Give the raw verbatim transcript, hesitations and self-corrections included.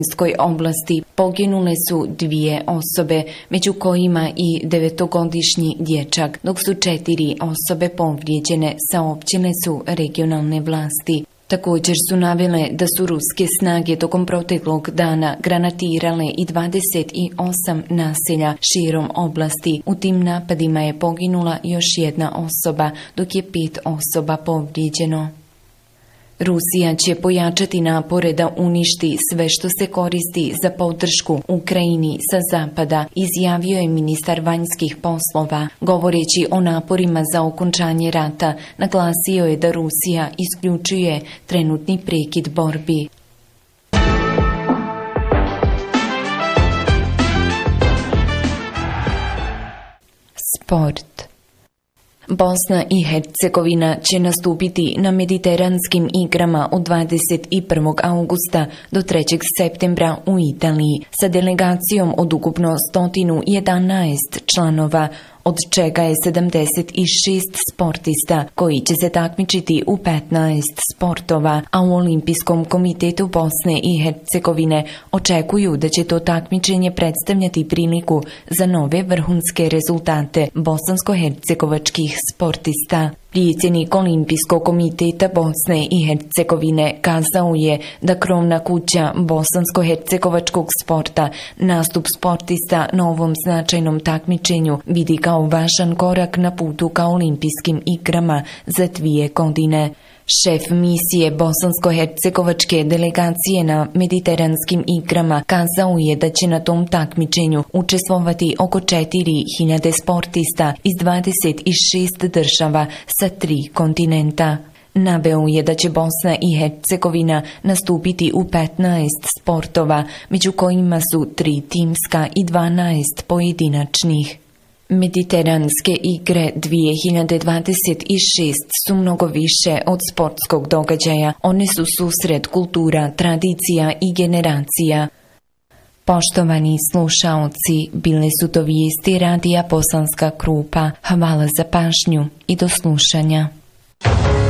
Hrvatskoj oblasti poginule su dvije osobe, među kojima i devetogodišnji dječak, dok su četiri osobe povrijeđene, saopćile su regionalne vlasti. Također su navele da su ruske snage tokom proteklog dana granatirale i dvadeset osam naselja širom oblasti. U tim napadima je poginula još jedna osoba, dok je pet osoba povrijeđeno. Rusija će pojačati napore da uništi sve što se koristi za podršku Ukrajini sa zapada, izjavio je ministar vanjskih poslova. Govoreći o naporima za okončanje rata, naglasio je da Rusija isključuje trenutni prekid borbi. Sport. Bosna i Hercegovina će nastupiti na mediteranskim igrama od dvadeset prvog augusta do trećeg septembra u Italiji sa delegacijom od ukupno sto jedanaest članova, od čega je sedamdeset šest sportista koji će se takmičiti u petnaest sportova, a u Olimpijskom komitetu Bosne i Hercegovine očekuju da će to takmičenje predstavljati priliku za nove vrhunske rezultate bosansko-hercegovačkih sportista. Predsjednik Olimpijskog komiteta Bosne i Hercegovine kazao je da krovna kuća bosansko-hercegovačkog sporta nastup sportista na ovom značajnom takmičenju vidi kao važan korak na putu ka olimpijskim igrama za dvije godine. Šef misije bosansko-hercegovačke delegacije na mediteranskim igrama kazao je da će na tom takmičenju učestvovati oko četiri hiljade sportista iz dvadeset šest država sa tri kontinenta. Naveo je da će Bosna i Hercegovina nastupiti u petnaest sportova, među kojima su tri timska i dvanaest pojedinačnih. Mediteranske igre dvije hiljade dvadeset šest su mnogo više od sportskog događaja. One su susret kultura, tradicija i generacija. Poštovani slušaoci, bile su to vijesti radija Bosanska Krupa. Hvala za pažnju i do slušanja.